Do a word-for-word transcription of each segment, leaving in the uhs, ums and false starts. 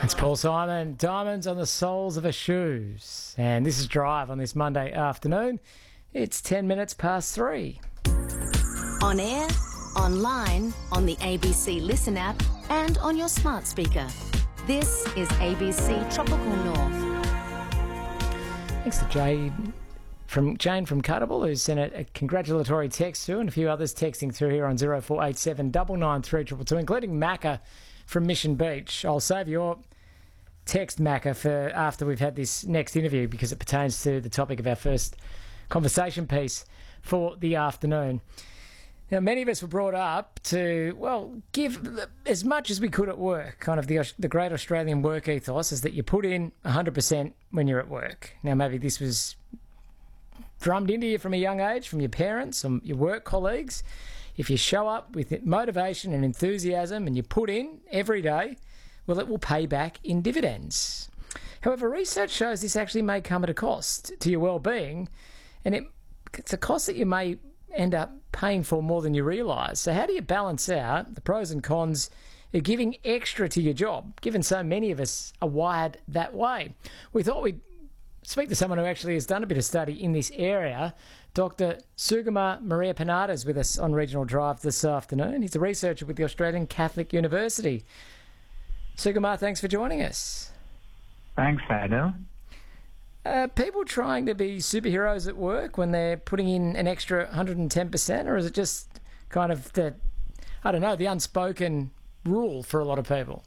It's Paul Simon, diamonds on the soles of her shoes. And this is Drive on this Monday afternoon. It's ten minutes past three. On air, online, on the A B C Listen app and on your smart speaker. This is A B C Tropical North. Thanks to Jane from, Jane from Cuttable, who sent a, a congratulatory text through, and a few others texting through here on zero four eight seven nine nine three two two, including Macca from Mission Beach. I'll save your text, Macca, for after we've had this next interview because it pertains to the topic of our first conversation piece for the afternoon. Now, many of us were brought up to, well, give as much as we could at work. Kind of the the great Australian work ethos is that you put in one hundred percent when you're at work. Now, maybe this was drummed into you from a young age, from your parents or your work colleagues. If you show up with motivation and enthusiasm and you put in every day, well, it will pay back in dividends. However, research shows this actually may come at a cost to your well-being, and it, it's a cost that you may end up paying for more than you realise. So how do you balance out the pros and cons of giving extra to your job, given so many of us are wired that way? We thought we'd speak to someone who actually has done a bit of study in this area. Doctor Sugamar Maria Panada is with us on Regional Drive this afternoon. He's a researcher with the Australian Catholic University. Sugamar, thanks for joining us. Thanks, Adam. Uh, people trying to be superheroes at work when they're putting in an extra one hundred ten percent, or is it just kind of the, I don't know, the unspoken rule for a lot of people?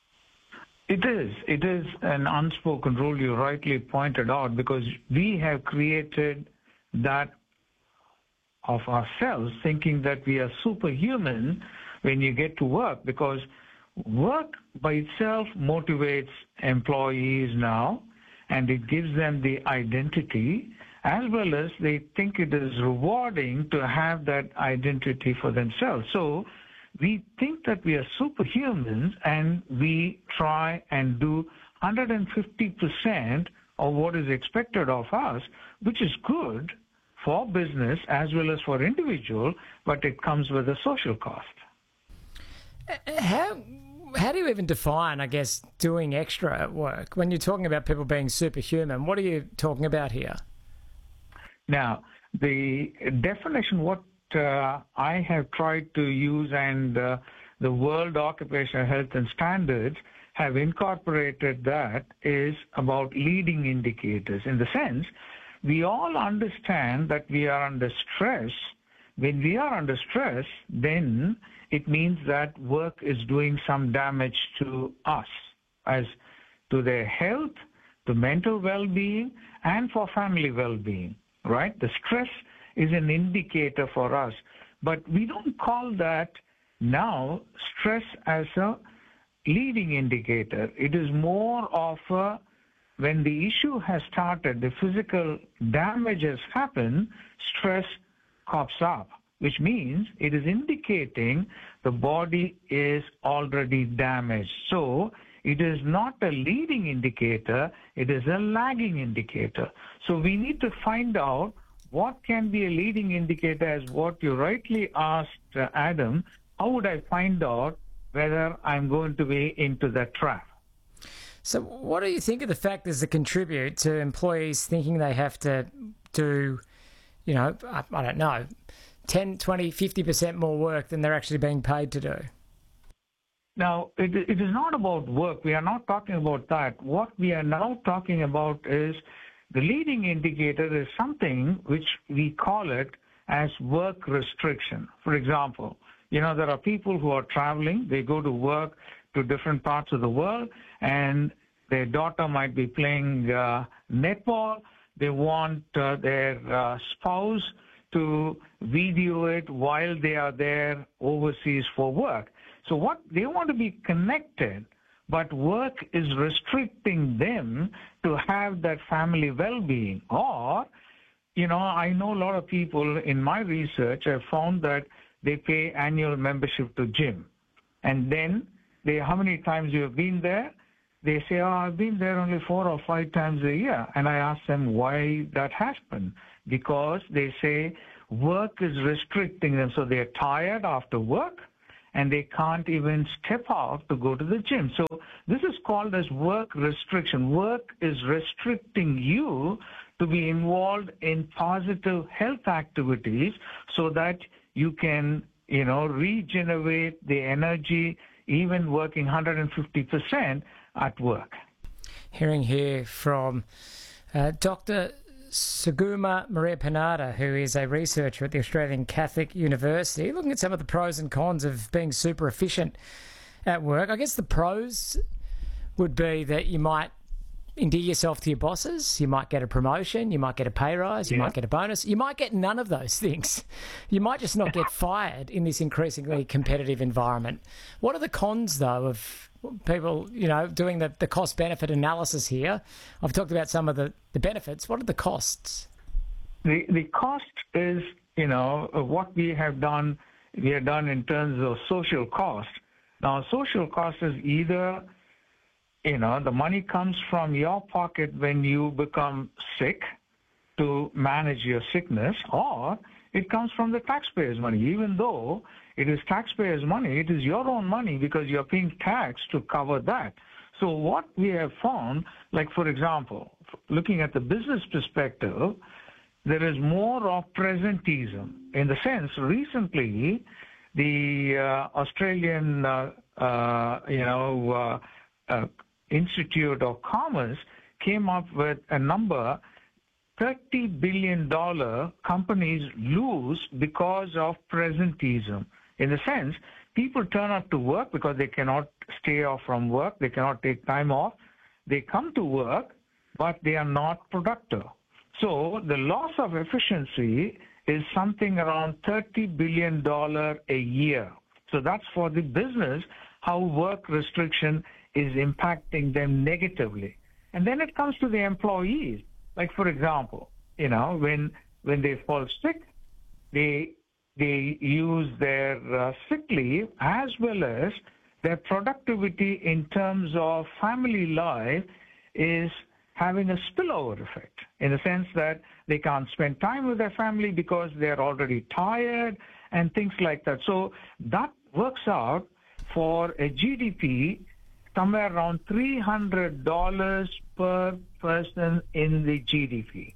It is. It is an unspoken rule, you rightly pointed out, because we have created that of ourselves, thinking that we are superhuman when you get to work, because work by itself motivates employees now, and it gives them the identity, as well as they think it is rewarding to have that identity for themselves. So we think that we are superhumans, and we try and do one hundred fifty percent of what is expected of us, which is good for business as well as for individual, but it comes with a social cost. How how do you even define, I guess, doing extra at work? When you're talking about people being superhuman, what are you talking about here? Now, the definition, what uh, I have tried to use, and uh, the World Occupational Health and Standards have incorporated that, is about leading indicators. In the sense, we all understand that we are under stress. When we are under stress, then it means that work is doing some damage to us, as to their health, to mental well-being, and for family well-being, right? The stress is an indicator for us. But we don't call that now stress as a leading indicator. It is more of a, when the issue has started, the physical damage has happened, stress pops up, which means it is indicating the body is already damaged. So it is not a leading indicator, it is a lagging indicator. So we need to find out what can be a leading indicator, as what you rightly asked, uh, Adam. How would I find out whether I'm going to be into that trap? So what do you think of the factors that contribute to employees thinking they have to do, you know, I, I don't know, ten, twenty, fifty percent more work than they're actually being paid to do? Now, it, it is not about work. We are not talking about that. What we are now talking about is the leading indicator is something which we call it as work restriction. For example, you know, there are people who are traveling. They go to work to different parts of the world, and their daughter might be playing uh, netball. They want uh, their uh, spouse to video it while they are there overseas for work. So what they want to be connected, but work is restricting them to have that family well-being. Or, you know, I know a lot of people in my research have found that they pay annual membership to gym. And then they, how many times you have been there? They say, oh, I've been there only four or five times a year. And I ask them why that happened. Because they say work is restricting them. So they're tired after work, and they can't even step out to go to the gym. So this is called as work restriction. Work is restricting you to be involved in positive health activities so that you can, you know, regenerate the energy, even working one hundred fifty percent at work. Hearing here from uh, Doctor Suguma Maria Panada, who is a researcher at the Australian Catholic University, looking at some of the pros and cons of being super efficient at work. I guess the pros would be that you might endear yourself to your bosses, you might get a promotion, you might get a pay rise, you yeah. might get a bonus, you might get none of those things. You might just not get fired in this increasingly competitive environment. What are the cons, though, of people, you know, doing the, the cost-benefit analysis here? I've talked about some of the, the benefits. What are the costs? The the cost is, you know, what we have done, we have done in terms of social cost. Now, social cost is either, you know, the money comes from your pocket when you become sick to manage your sickness, or it comes from the taxpayers' money. Even though it is taxpayers' money, it is your own money because you're paying tax to cover that. So what we have found, like, for example, looking at the business perspective, there is more of presenteeism. In the sense, recently, the uh, Australian, uh, uh, you know, uh, uh, Institute of Commerce came up with a number, thirty billion dollars companies lose because of presenteeism. In the sense, people turn up to work because they cannot stay off from work, they cannot take time off. They come to work, but they are not productive. So the loss of efficiency is something around thirty billion dollars a year. So that's for the business, how work restriction is impacting them negatively. And then it comes to the employees. Like, for example, you know, when when they fall sick, they they use their uh, sick leave as well as their productivity in terms of family life is having a spillover effect, in the sense that they can't spend time with their family because they're already tired and things like that. So that works out for a G D P somewhere around three hundred dollars per person in the G D P.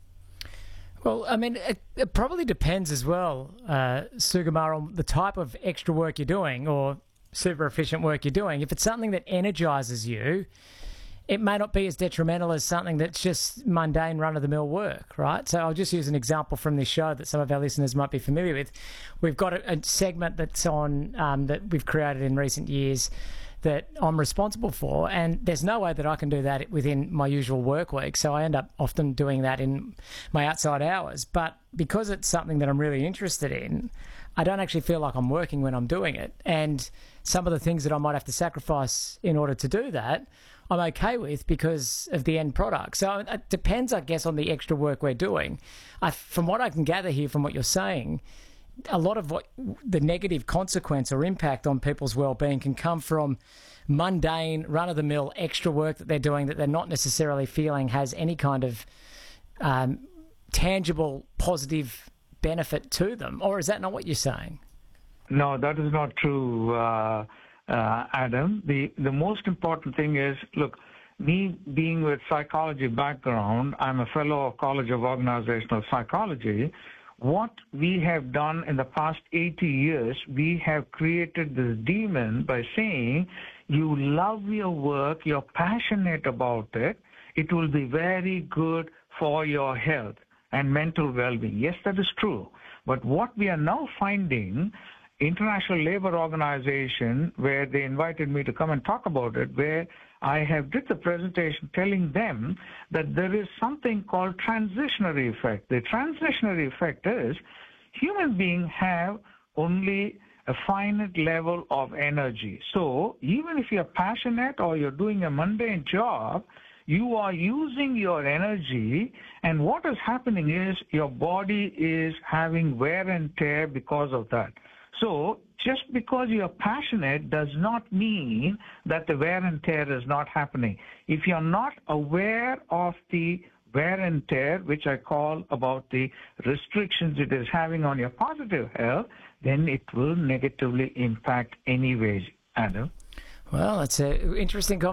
Well, I mean, it, it probably depends as well, uh, Sugamar, on the type of extra work you're doing or super efficient work you're doing. If it's something that energizes you, it may not be as detrimental as something that's just mundane, run-of-the-mill work, right? So I'll just use an example from this show that some of our listeners might be familiar with. We've got a, a segment that's on um, that we've created in recent years that I'm responsible for, and there's no way that I can do that within my usual work week, so I end up often doing that in my outside hours. But because it's something that I'm really interested in, I don't actually feel like I'm working when I'm doing it, and some of the things that I might have to sacrifice in order to do that, I'm okay with because of the end product. So it depends, I guess, on the extra work we're doing. I, from what I can gather here from what you're saying, a lot of what the negative consequence or impact on people's well-being can come from mundane, run-of-the-mill extra work that they're doing that they're not necessarily feeling has any kind of um, tangible, positive benefit to them. Or is that not what you're saying? No, that is not true, uh, uh, Adam. The, the most important thing is, look, me being with psychology background, I'm a fellow of College of Organizational Psychology. What we have done in the past eighty years, we have created this demon by saying, you love your work, you're passionate about it, it will be very good for your health and mental well-being. Yes, that is true. But what we are now finding, International Labour Organization, where they invited me to come and talk about it, where I have did the presentation telling them that there is something called transitionary effect. The transitionary effect is human beings have only a finite level of energy. So even if you're passionate or you're doing a mundane job, you are using your energy, and what is happening is your body is having wear and tear because of that. So just because you're passionate does not mean that the wear and tear is not happening. If you're not aware of the wear and tear, which I call about the restrictions it is having on your positive health, then it will negatively impact anyways, Adam. Well, it's an interesting conversation.